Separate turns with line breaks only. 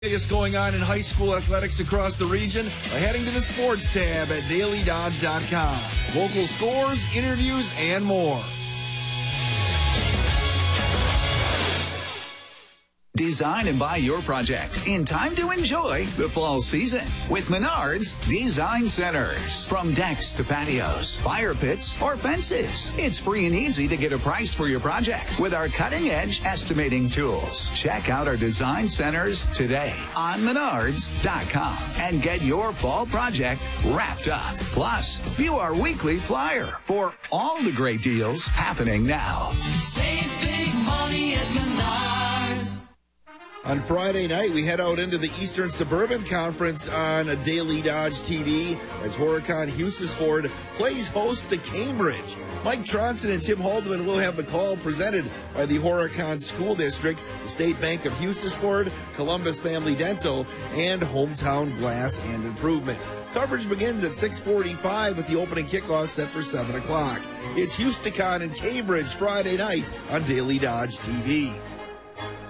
Latest going on in high school athletics across the region by heading to the sports tab at dailydodge.com. Local scores, interviews, and more.
Design and buy your project in time to enjoy the fall season with Menards Design Centers. From decks to patios, fire pits, or fences, it's free and easy to get a price for your project with our cutting-edge estimating tools. Check out our design centers today on Menards.com and get your fall project wrapped up. Plus, view our weekly flyer for all the great deals happening now.
Save big money at Menards.
On Friday night, we head out into the Eastern Suburban Conference on Daily Dodge TV as Horicon Hughesford plays host to Cambridge. Mike Tronson and Tim Haldeman will have the call presented by the Horicon School District, the State Bank of Hughesford, Columbus Family Dental, and Hometown Glass and Improvement. Coverage begins at 6:45 with the opening kickoff set for 7 o'clock. It's Houston and Cambridge Friday night on Daily Dodge TV.